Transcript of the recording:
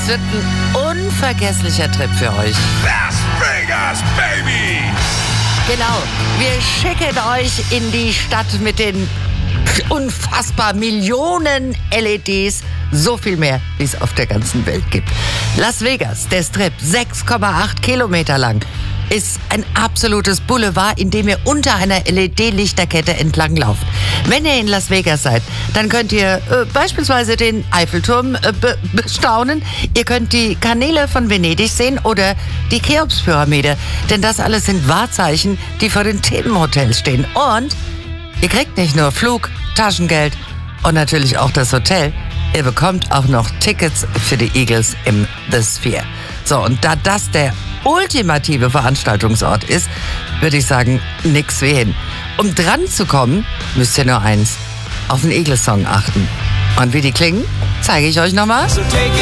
Es wird ein unvergesslicher Trip für euch. Las Vegas, baby! Genau, wir schicken euch in die Stadt mit den unfassbar Millionen LEDs. So viel mehr, wie es auf der ganzen Welt gibt. Las Vegas, der Strip, 6,8 Kilometer lang, ist ein absolutes Boulevard, in dem ihr unter einer LED-Lichterkette entlang lauft. Wenn ihr in Las Vegas seid, dann könnt ihr beispielsweise den Eiffelturm bestaunen. Ihr könnt die Kanäle von Venedig sehen oder die Cheops-Pyramide. Denn das alles sind Wahrzeichen, die vor den Themenhotels stehen. Und ihr kriegt nicht nur Flug, Taschengeld und natürlich auch das Hotel. Ihr bekommt auch noch Tickets für die Eagles im The Sphere. So, und da das der ultimative Veranstaltungsort ist, würde ich sagen, nix wie hin. Um dran zu kommen, müsst ihr nur eins: auf den Eagles-Song achten. Und wie die klingen, zeige ich euch nochmal.